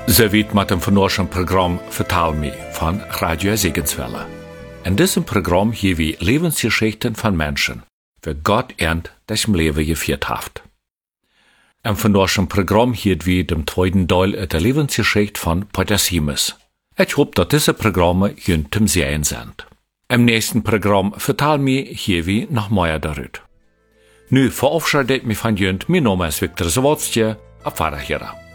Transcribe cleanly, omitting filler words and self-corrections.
Zo weit met een vandaag Programm Vertel me van Radio Segenswelle. In diesem Programm hier wir Lebensgeschichten von Menschen, wie Gott ernt das im Leben geführt hat. Im vandaag Programm hier wir dem zweiten Teil der Lebensgeschichte von Peter Siemens. Ich hoffe, dass diese Programme Ihnen zum Sehen sind. Im nächsten Programm Vertel me hier wir noch mehr darüber. Nu verabschiedet mich von Ihnen, mein Name ist Viktor Zawadzki, auf Wiederhören.